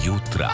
jutra.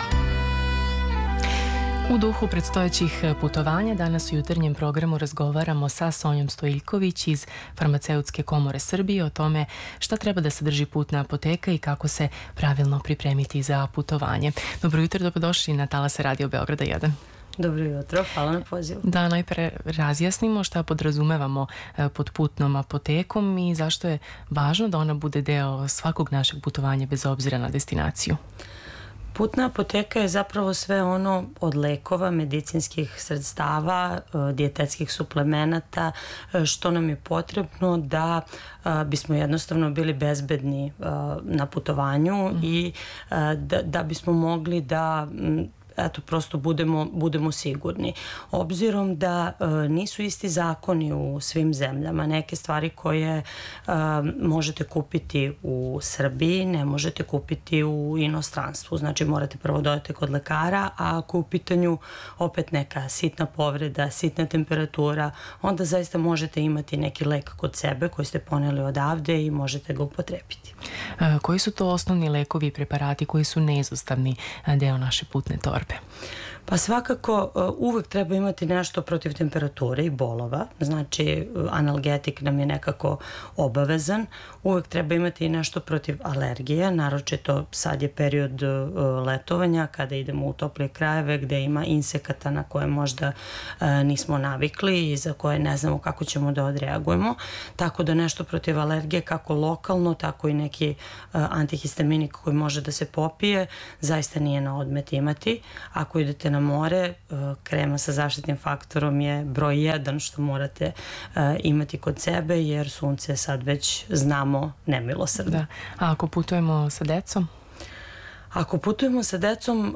U duhu predstojećih putovanja danas u jutarnjem programu razgovaramo sa Sonjom Stojiljković iz Farmaceutske komore Srbije o tome šta treba da sadrži putna apoteka i kako se pravilno pripremiti za putovanje. Dobro jutro, dobrodošli na talase Radio Beograda 1. Dobro jutro, hvala na pozivu. Da najpre razjasnimo šta podrazumevamo pod putnom apotekom i zašto je važno da ona bude deo svakog našeg putovanja bez obzira na destinaciju. Putna apoteka je zapravo sve ono od lekova, medicinskih sredstava, dijetetskih suplemenata, što nam je potrebno da bismo jednostavno bili bezbedni na putovanju i da bismo mogli da prosto budemo sigurni. Obzirom da nisu isti zakoni u svim zemljama, neke stvari koje možete kupiti u Srbiji ne možete kupiti u inostranstvu. Znači morate prvo dodati kod lekara, a ako u pitanju opet neka sitna povreda, sitna temperatura, onda zaista možete imati neki lek kod sebe koji ste poneli odavde i možete ga upotrebiti. Koji su to osnovni lekovi i preparati koji su neizostavni deo naše putne torbe? Pa svakako uvek treba imati nešto protiv temperature i bolova, znači analgetik nam je nekako obavezan. Uvek treba imati i nešto protiv alergije, naročito sad je period letovanja kada idemo u toplije krajeve gde ima insekata na koje možda nismo navikli i za koje ne znamo kako ćemo da odreagujemo, tako da nešto protiv alergije kako lokalno, tako i neki antihistaminik koji može da se popije, zaista nije na odmet imati. Ako idete na more, krema sa zaštitnim faktorom je broj 1 što morate imati kod sebe, jer sunce sad već znamo nemilosrdno. Da. A ako putujemo sa decom? Ako putujemo sa decom,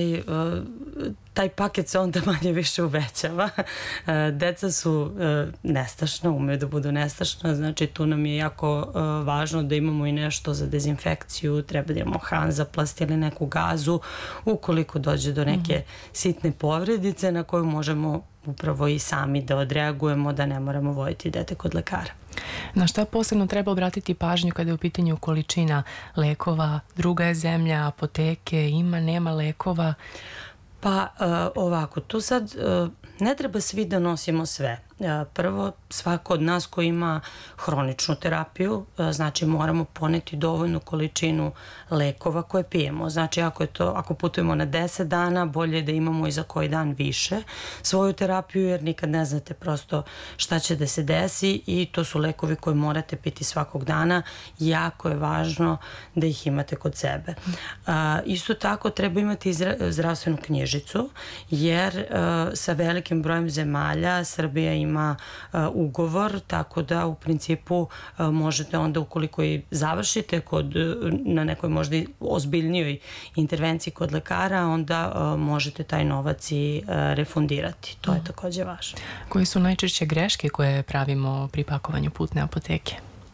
taj paket se onda manje više uvećava. Deca su nestašna, umeju da budu nestašna, znači tu nam je jako važno da imamo i nešto za dezinfekciju, treba da imamo Hanzaplast ili neku gazu, ukoliko dođe do neke sitne povredice na koju možemo upravo i sami da odreagujemo, da ne moramo voditi dete kod lekara. Na šta posebno treba obratiti pažnju kada je u pitanju količina lekova? Druga je zemlja, apoteke, ima, nema lekova? Pa ovako, tu sad ne treba svi da nosimo sve. Prvo, svako od nas ko ima hroničnu terapiju, znači moramo poneti dovoljnu količinu lekova koje pijemo. Znači ako putujemo na 10 dana, bolje je da imamo i za koji dan više svoju terapiju, jer nikad ne znate prosto šta će da se desi i to su lekovi koje morate piti svakog dana. Jako je važno da ih imate kod sebe. Isto tako treba imati zdravstvenu knjižicu, jer sa velikim brojem zemalja Srbija ima ugovor, tako da u principu možete onda, ukoliko i završite na nekoj možda ozbiljnijoj intervenciji kod lekara, onda možete taj novac i refundirati. To je takođe važno. Koje su najčešće greške koje pravimo pri pakovanju putne apoteke?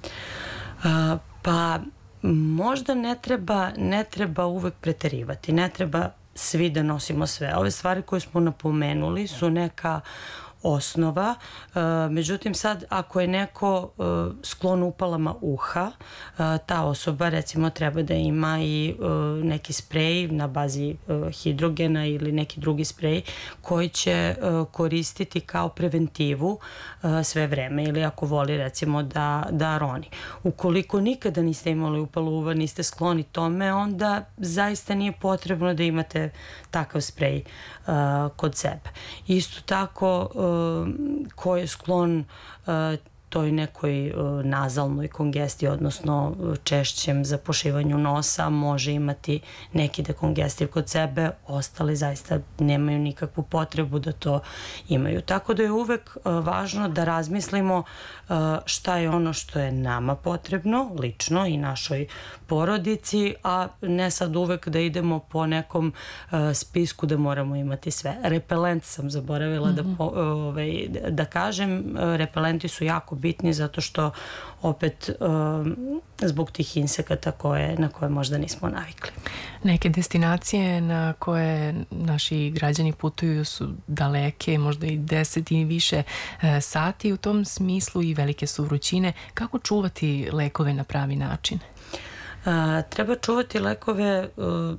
Pa možda ne treba uvek preterivati, ne treba svi da nosimo sve. Ove stvari koje smo napomenuli su neka osnova, međutim sad ako je neko sklon upalama uha, ta osoba recimo treba da ima i neki sprej na bazi hidrogena ili neki drugi sprej koji će koristiti kao preventivu sve vreme, ili ako voli recimo da roni. Ukoliko nikada niste imali upalu uva, niste skloni tome, onda zaista nije potrebno da imate takav sprej kod sebe. Isto tako ko je sklon toj nekoj nazalnoj kongestiji, odnosno češćem zapušivanju nosa, može imati neki dekongestiv kod sebe, ostali zaista nemaju nikakvu potrebu da to imaju. Tako da je uvek važno da razmislimo šta je ono što je nama potrebno, lično i našoj porodici, a ne sad uvek da idemo po nekom spisku da moramo imati sve. Repelent sam zaboravila da kažem, repelenti su jako bitni zato što opet zbog tih insekata na koje možda nismo navikli. Neke destinacije na koje naši građani putuju su daleke, možda i 10 i više sati, u tom smislu i velike su vrućine. Kako čuvati lekove na pravi način? Treba čuvati lekove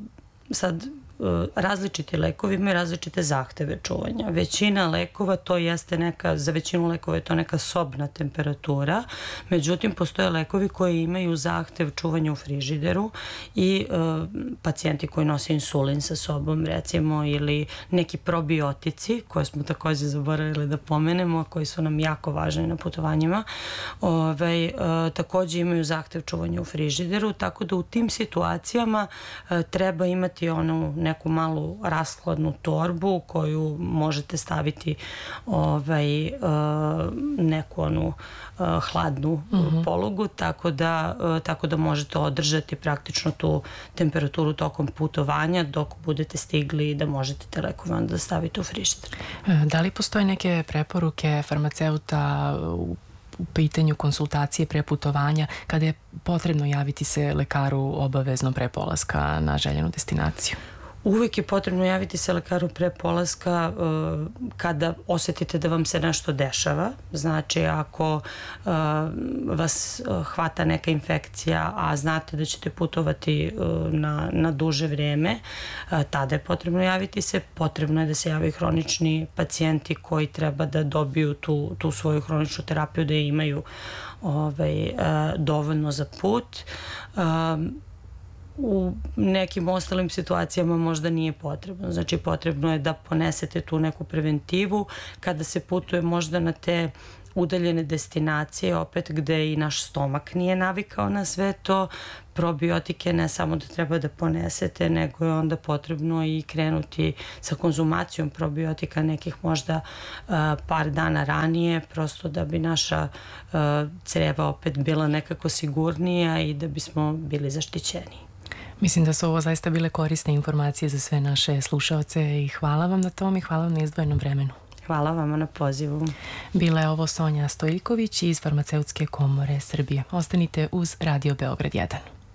sad različiti lekovi imaju različite zahteve čuvanja. Većina lekova to jeste neka, za većinu lekova je to neka sobna temperatura, međutim postoje lekovi koji imaju zahtev čuvanja u frižideru i pacijenti koji nose insulin sa sobom recimo ili neki probiotici koje smo takođe zaboravili da pomenemo, koji su nam jako važni na putovanjima, takođe imaju zahtev čuvanja u frižideru, tako da u tim situacijama treba imati neku malu rashladnu torbu koju možete staviti neku hladnu polugu, tako da možete održati praktično tu temperaturu tokom putovanja dok budete stigli da možete te lekove onda da stavite u frižider. Da li postoje neke preporuke farmaceuta u pitanju konsultacije pre putovanja kada je potrebno javiti se lekaru obavezno pre polaska na željenu destinaciju? Uvijek je potrebno javiti se lekaru pre polaska kada osetite da vam se nešto dešava. Znači, ako vas hvata neka infekcija, a znate da ćete putovati na duže vrijeme, tada je potrebno javiti se. Potrebno je da se javaju hronični pacijenti koji treba da dobiju tu svoju hroničnu terapiju, da je imaju dovoljno za put. U nekim ostalim situacijama možda nije potrebno. Znači, potrebno je da ponesete tu neku preventivu kada se putuje možda na te udaljene destinacije, opet gde i naš stomak nije navikao na sve to. Probiotike ne samo da treba da ponesete, nego je onda potrebno i krenuti sa konzumacijom probiotika nekih možda par dana ranije, prosto da bi naša creva opet bila nekako sigurnija i da bismo bili zaštićeni. Mislim da su ovo zaista bile korisne informacije za sve naše slušaoce i hvala vam na tom i hvala vam na izdvojenom vremenu. Hvala vama na pozivu. Bila je ovo Sonja Stojiljković iz Farmaceutske komore Srbije. Ostanite uz Radio Beograd 1.